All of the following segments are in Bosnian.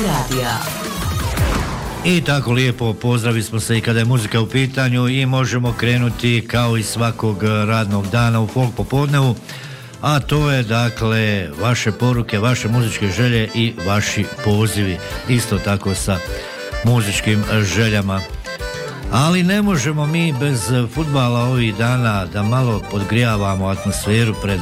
radija. I tako lijepo pozdravili smo se i kada je muzika u pitanju i možemo krenuti kao i svakog radnog dana u folk popodnevu, a to je dakle vaše poruke, vaše muzičke želje i vaši pozivi, isto tako sa muzičkim željama. Ali ne možemo mi bez fudbala ovih dana da malo podgrijavamo atmosferu pred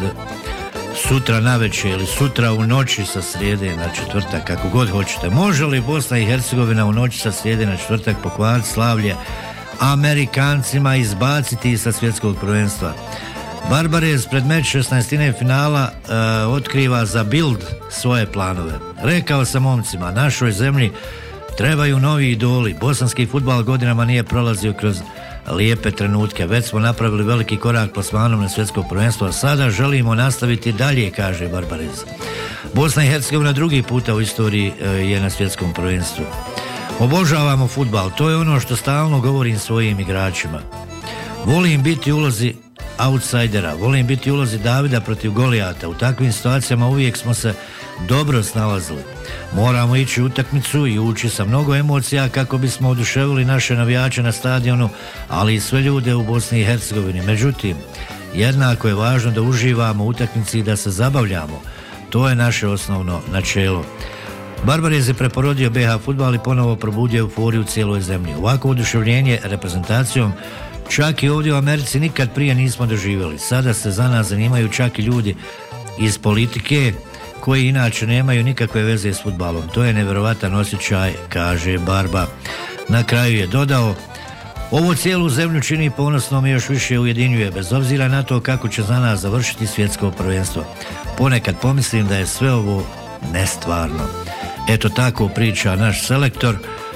sutra navečer ili sutra u noći sa srijede na četvrtak, kako god hoćete. Može li Bosna i Hercegovina u noći sa srijede na četvrtak pokvariti slavlje Amerikancima, izbaciti sa svjetskog prvenstva? Barbarez pred meč 16. finala otkriva za Bild svoje planove. Rekao sam momcima, našoj zemlji trebaju novi idoli. Bosanski fudbal godinama nije prolazio kroz lijepe trenutke. Već smo napravili veliki korak plasmanom na svjetsko prvenstvo, a sada želimo nastaviti dalje, kaže Barbarez. Bosna i Hercegovina drugi puta u istoriji je na svjetskom prvenstvu. Obožavamo fudbal, to je ono što stalno govorim svojim igračima. Volim biti u ulozi outsidera, volim biti u ulozi Davida protiv Golijata. U takvim situacijama uvijek smo se dobro snalazili. Moramo ići u utakmicu i ući sa mnogo emocija kako bismo oduševili naše navijače na stadionu, ali i sve ljude u Bosni i Hercegovini. Međutim, jednako je važno da uživamo u utakmici i da se zabavljamo. To je naše osnovno načelo. Barbarez je preporodio BH fudbal i ponovo probudio euforiju u cijeloj zemlji. Ovako oduševljenje reprezentacijom čak i ovdje u Americi nikad prije nismo doživjeli. Sada se za nas zanimaju čak i ljudi iz politike koji inače nemaju nikakve veze s fudbalom. To je nevjerovatan osjećaj, kaže Barba. Na kraju je dodao, ovo cijelu zemlju čini ponosnom i još više ujedinjuje, bez obzira na to kako će za nas završiti svjetsko prvenstvo. Ponekad pomislim da je sve ovo nestvarno. Eto tako priča naš selektor,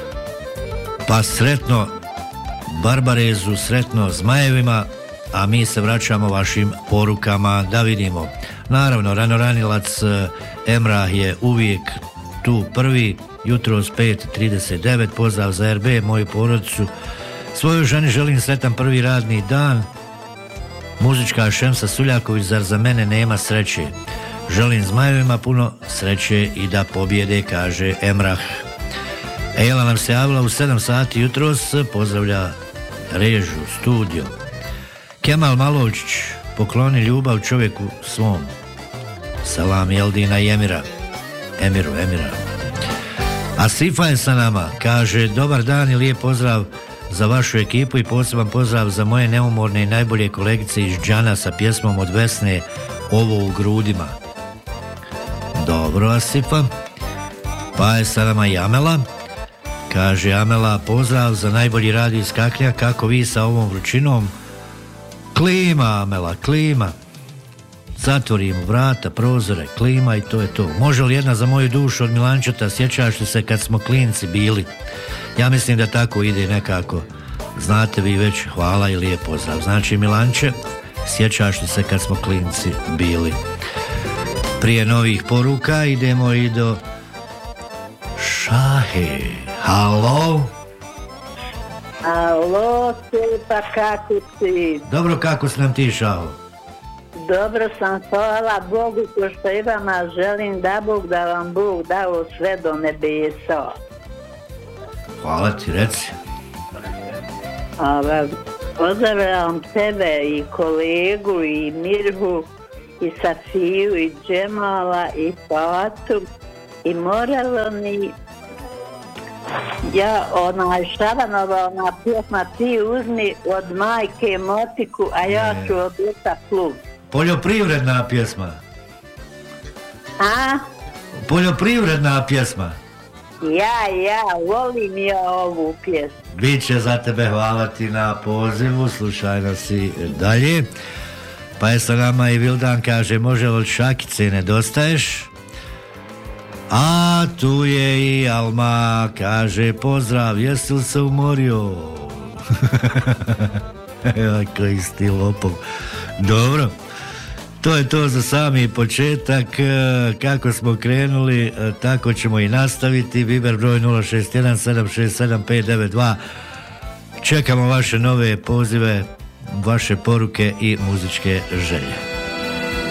pa sretno Barbarezu, sretno Zmajevima, a mi se vraćamo vašim porukama da vidimo. Naravno, ranoranilac Emrah je uvijek tu prvi, jutros 5:39, pozdrav za RB, moju porodicu, svojoj ženi želim sretan prvi radni dan. Muzička Šemsa Suljaković, zar za mene nema sreće? Želim Zmajevima puno sreće i da pobjede, kaže Emrah. Ejla nam se javila u 7 sati jutros, pozdravlja režu, studio. Kemal Malovčić, pokloni ljubav čovjeku svom. Salam Jeldina i Emiru. A Sifa je sa nama, kaže dobar dan i lijep pozdrav za vašu ekipu i poseban pozdrav za moje neumorne i najbolje kolegice iz Džana sa pjesmom od Vesne Ovo u grudima. Dobro, Asifa. Pa je sa nama i Amela. Kaže Amela, pozdrav za najbolji radio iz Kaknja, kako vi sa ovom vrućinom? Klima, Amela, klima. Zatvorimo vrata, prozore, klima i to je to. Može li jedna za moju dušu od Milančeta, sjećaš li se kad smo klinci bili? Ja mislim da tako ide nekako. Znate vi već, hvala i lijep pozdrav. Znači Milanče, sjećaš li se kad smo klinci bili? Prije novih poruka idemo i do Šahe. Halo? Alo, pa kako si? Dobro, kako si nam ti, Šaho? Dobro sam, hvala Bogu, ko što i vama želim da Bog, da vam Bog dao sve do nebesa. Hvala ti, reci. Pozdravljam tebe i kolegu i Mirhu i Safiju i Džemala i Fatu i Moraloni. Ja, Šabanova, pjesma ti uzmi od majke motiku, a ja ću od Leta plug. Poljoprivredna pjesma. A? Poljoprivredna pjesma. Ja, volim ja ovu pjesmu. Biće za tebe, hvala ti na pozivu, slušaj nas i dalje. Pa je sa nama i Vildan, kaže, može li od šakice nedostaješ? A tu je i Alma, kaže, pozdrav, jesi li se umorio? Koji si lopov. Dobro, to je to za sami početak. Kako smo krenuli, tako ćemo i nastaviti. Viber broj 061-767-592. Čekamo vaše nove pozive, vaše poruke i muzičke želje.